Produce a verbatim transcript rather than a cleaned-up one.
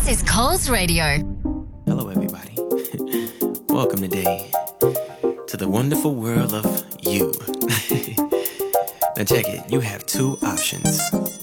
This is Coles Radio. Hello, everybody. Welcome today to the wonderful world of you. Now check it. You have two options.